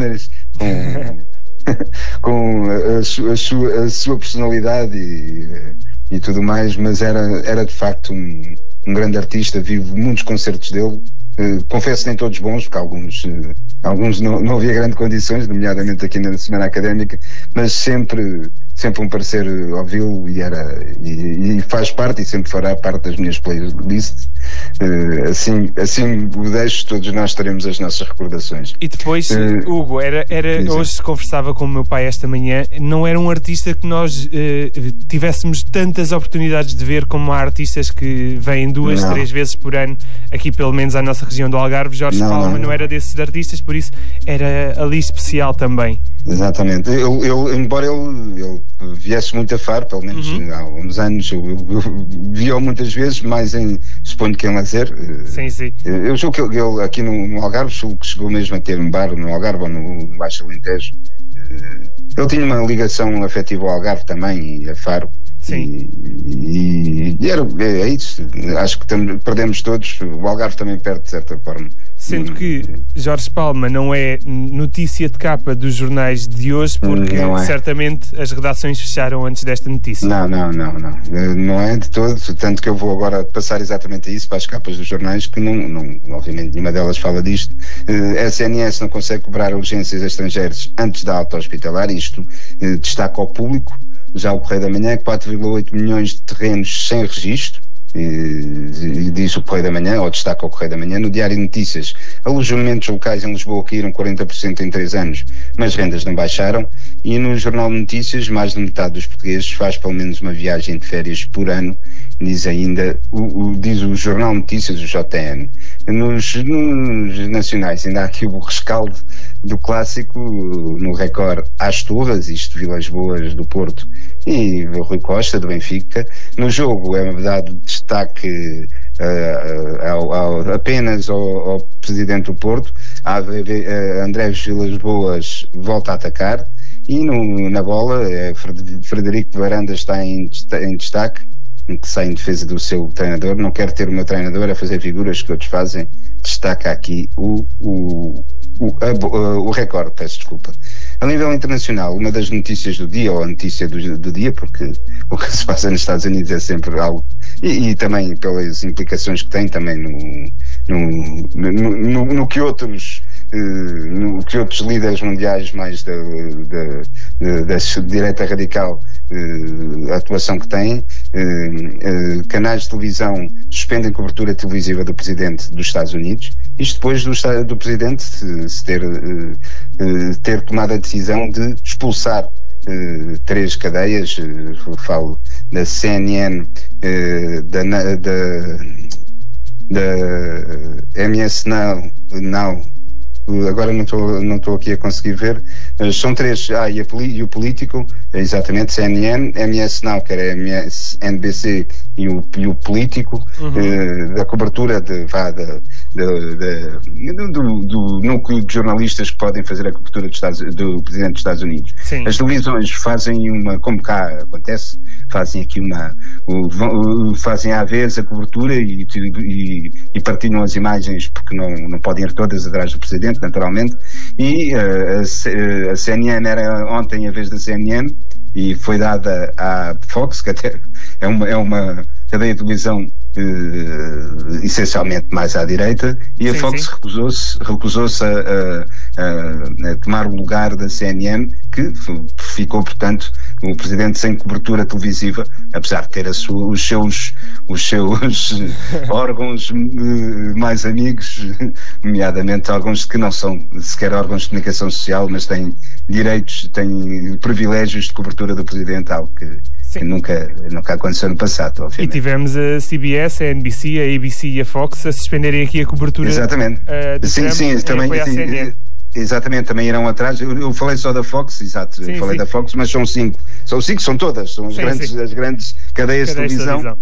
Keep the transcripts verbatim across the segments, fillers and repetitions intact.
câmaras, com, com a, a, sua, a, sua, a sua personalidade e, e tudo mais, mas era, era de facto um, um grande artista. Vivo muitos concertos dele, uh, confesso nem todos bons, porque alguns, uh, alguns não, não havia grandes condições, nomeadamente aqui na Semana Académica, mas sempre, sempre um prazer ouvi-lo, e, era, e, e faz parte e sempre fará parte das minhas playlists. Uh, assim, assim o deixo, todos nós teremos as nossas recordações. E depois, uh, Hugo, era, era, hoje conversava com o meu pai esta manhã, não era um artista que nós uh, tivéssemos tantas oportunidades de ver como há artistas que vêm duas, não. três vezes por ano, aqui pelo menos à nossa região do Algarve. Jorge não, Palma não, não era desses artistas, por isso era ali especial também. Exatamente. Eu, eu, embora ele, ele viesse muito a Faro, pelo menos uhum. há uns anos, eu, eu, eu vi-o muitas vezes, mais em, suponho que em lazer. Sim, sim. Eu julgo que ele, ele aqui no, no Algarve, julgo que chegou mesmo a ter um bar no Algarve ou no Baixo Alentejo. Ele tinha uma ligação afetiva ao Algarve também e a Faro. Sim. E, e era, é isso. Acho que tam, perdemos todos. O Algarve também perde de certa forma. Sendo que Jorge Palma não é notícia de capa dos jornais de hoje, porque é. certamente as redações fecharam antes desta notícia. Não, não, não, não. Não é de todo. Tanto que eu vou agora passar exatamente a isso, para as capas dos jornais, que não, não obviamente nenhuma delas fala disto. A S N S não consegue cobrar urgências a estrangeiros antes da alta hospitalar. Isto destaca ao público. Já o Correio da Manhã, quatro vírgula oito milhões de terrenos sem registro, e, e diz o Correio da Manhã, ou destaca o Correio da Manhã. No Diário de Notícias, alojamentos locais em Lisboa caíram quarenta por cento em três anos, mas rendas não baixaram. E no Jornal de Notícias, mais de metade dos portugueses faz pelo menos uma viagem de férias por ano, diz ainda, o, o, diz o Jornal de Notícias, o J N. Nos, nos nacionais ainda há aqui o rescaldo do clássico, no Record, às Turras, isto Vilas Boas do Porto, e o Rui Costa do Benfica. No jogo é dado destaque uh, ao, ao, apenas ao, ao presidente do Porto. A, a André Vilas Boas volta a atacar, e no, na bola é Frederico Varandas está em, em destaque, que sai em defesa do seu treinador. Não quero ter o meu treinador a fazer figuras que outros fazem. Destaca aqui o, o, o, a, o Record, peço desculpa. A nível internacional, uma das notícias do dia, ou a notícia do, do dia, porque o que se passa nos Estados Unidos é sempre algo, e, e também pelas implicações que tem também no, no, no, no, no que outros Uh, no que outros líderes mundiais mais da, da, da, da direita radical, uh, a atuação que têm, uh, uh, canais de televisão suspendem cobertura televisiva do presidente dos Estados Unidos, isto depois do, do presidente se, se ter, uh, uh, ter tomado a decisão de expulsar uh, três cadeias, uh, falo da C N N, uh, da, da, da M S Now, Now agora não estou não estou aqui a conseguir ver, mas são três, ah, e, a, e o político, exatamente, C N N, M S Now, que era M S N B C, e o, e o político, uhum. eh, da cobertura de, vá, de, de, de, do, do núcleo de jornalistas que podem fazer a cobertura do, Estados, do Presidente dos Estados Unidos. Sim. As televisões fazem uma, como cá acontece, fazem aqui uma, o, o, fazem à vez a cobertura e, e, e partilham as imagens, porque não, não podem ir todas atrás do Presidente, naturalmente, e uh, a, a C N N era ontem a vez da C N N, e foi dada à Fox, que até é uma, é uma cadeia de televisão uh, essencialmente mais à direita, e a sim, Fox sim. recusou-se recusou-se a, a, a tomar o lugar da C N N, que ficou, portanto, o presidente sem cobertura televisiva, apesar de ter a sua, os seus, os seus órgãos uh, mais amigos, nomeadamente órgãos que não são sequer órgãos de comunicação social, mas têm direitos, têm privilégios de cobertura do presidente, algo que, que nunca, nunca aconteceu no passado, obviamente. E tivemos a C B S, a N B C, a A B C e a Fox a suspenderem aqui a cobertura. Exatamente. Uh, do sim, Trump, sim, também. Sim, exatamente, também irão atrás. Eu, eu falei só da Fox, exato, sim, eu falei sim. da Fox, mas são cinco. São cinco, são todas, são as, sim, grandes, sim. as grandes cadeias, cadeias de televisão. De televisão.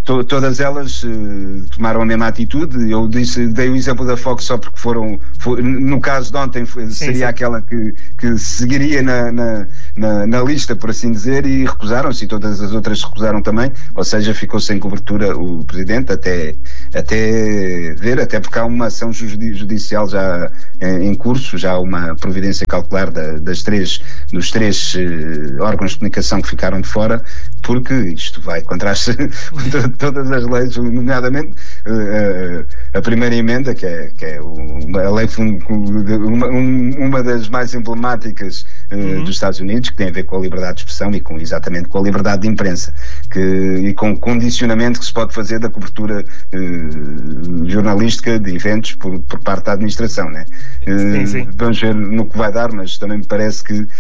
to, todas elas uh, tomaram a mesma atitude. Eu disse, dei o exemplo da Fox só porque foram, foi, no caso de ontem, foi, sim, seria sim. aquela que, que seguiria na, na, na, na lista, por assim dizer, e recusaram-se, e todas as outras recusaram também, ou seja, ficou sem cobertura o Presidente até, até ver, até porque há uma ação judicial já eh, em curso, já há uma providência cautelar da, das três, dos três eh, órgãos de comunicação que ficaram de fora, porque isto vai contra, as, contra todas as leis, nomeadamente uh, a primeira emenda, que é, que é uma, a lei, uma, uma das mais emblemáticas uh, uhum. dos Estados Unidos, que tem a ver com a liberdade de expressão e com, exatamente com a liberdade de imprensa, que, e com o condicionamento que se pode fazer da cobertura uh, jornalística de eventos por, por parte da administração, né? Uh, sim, sim. Vamos ver no que vai dar, mas também me parece que uh,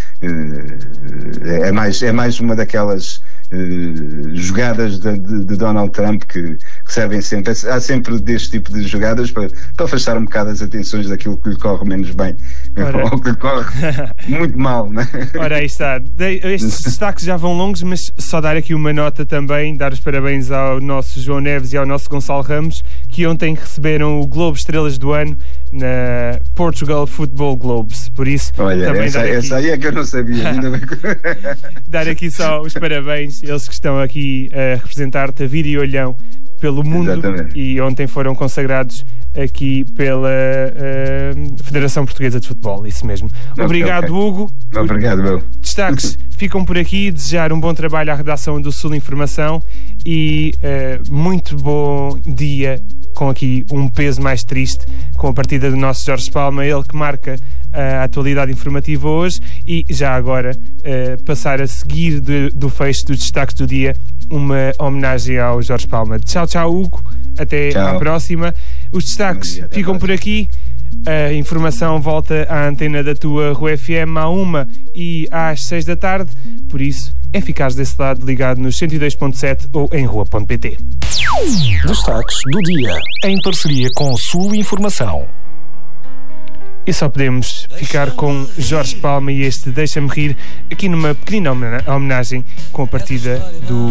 é, mais, é mais uma daquelas Uh, jogadas de, de, de Donald Trump que, que servem sempre, há sempre deste tipo de jogadas para, para afastar um bocado as atenções daquilo que lhe corre menos bem, ora, ou que lhe corre muito mal, né? Ora, aí está, de, estes destaques já vão longos, mas só dar aqui uma nota também, dar os parabéns ao nosso João Neves e ao nosso Gonçalo Ramos, que ontem receberam o Globo Estrelas do Ano na Portugal Football Globes, por isso olha, também essa, dar aqui... essa aí é que eu não sabia. Ainda bem que... dar aqui só os parabéns, eles que estão aqui a representar Tavira e Olhão pelo mundo. Exatamente. E ontem foram consagrados aqui pela uh, Federação Portuguesa de Futebol, isso mesmo. Okay, obrigado, okay. Hugo. Obrigado, meu. Destaques ficam por aqui, desejar um bom trabalho à redação do Sul Informação e uh, muito bom dia, com aqui um peso mais triste, com a partida do nosso Jorge Palma, ele que marca a atualidade informativa hoje, e já agora uh, passar a seguir de, do fecho dos destaques do dia uma homenagem ao Jorge Palma. Tchau, tchau, Hugo, até tchau. À próxima. Os destaques dia, ficam por aqui. A informação volta à antena da tua Rua F M à uma e às seis da tarde, por isso é ficares desse lado ligado nos cento e dois ponto sete ou em rua ponto pt. Destaques do dia em parceria com Sul Informação. E só podemos ficar com Jorge Palma e este Deixa-me Rir aqui numa pequenina homenagem com a partida do